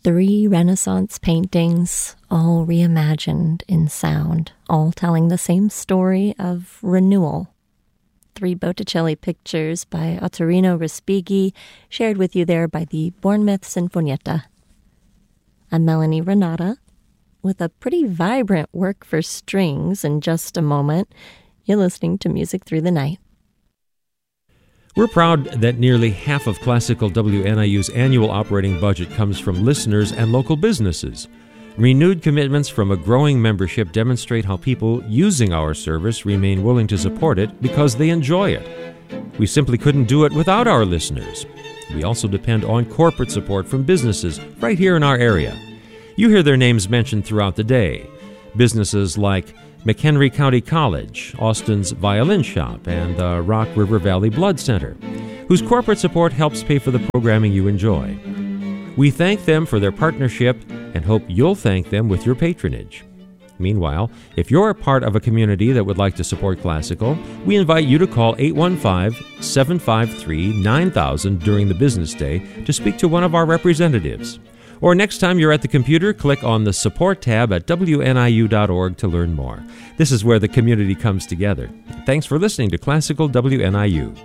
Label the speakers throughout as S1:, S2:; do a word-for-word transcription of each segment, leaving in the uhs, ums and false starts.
S1: Three Renaissance paintings, all reimagined in sound, all telling the same story of renewal. Three Botticelli pictures by Ottorino Respighi, shared with you there by the Bournemouth Sinfonietta. I'm Melanie Renata, with a pretty vibrant work for strings in just a moment. You're listening to Music Through the Night.
S2: We're proud that nearly half of Classical W N I U's annual operating budget comes from listeners and local businesses. Renewed commitments from a growing membership demonstrate how people using our service remain willing to support it because they enjoy it. We simply couldn't do it without our listeners. We also depend on corporate support from businesses right here in our area. You hear their names mentioned throughout the day. Businesses like McHenry County College, Austin's Violin Shop, and the Rock River Valley Blood Center, whose corporate support helps pay for the programming you enjoy. We thank them for their partnership and hope you'll thank them with your patronage. Meanwhile, if you're a part of a community that would like to support Classical, we invite you to call eight one five, seven five three, nine thousand during the business day to speak to one of our representatives. Or next time you're at the computer, click on the Support tab at W N I U dot org to learn more. This is where the community comes together. Thanks for listening to Classical W N I U.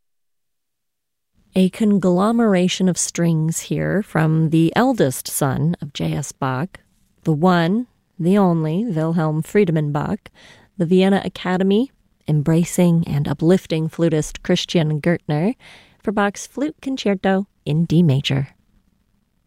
S1: A conglomeration of strings here from the eldest son of J S. Bach, the one, the only Wilhelm Friedemann Bach, the Vienna Academy, embracing and uplifting flutist Christian Gürtner, for Bach's Flute Concerto in D major.